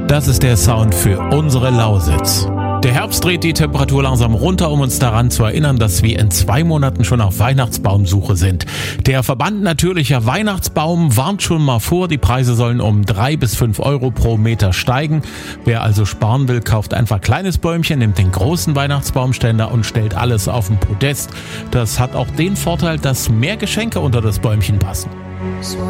Das ist der Sound für unsere Lausitz. Der Herbst dreht die Temperatur langsam runter, um uns daran zu erinnern, dass wir in 2 Monaten schon auf Weihnachtsbaumsuche sind. Der Verband Natürlicher Weihnachtsbaum warnt schon mal vor, die Preise sollen um 3 bis 5 Euro pro Meter steigen. Wer also sparen will, kauft einfach kleines Bäumchen, nimmt den großen Weihnachtsbaumständer und stellt alles auf den Podest. Das hat auch den Vorteil, dass mehr Geschenke unter das Bäumchen passen.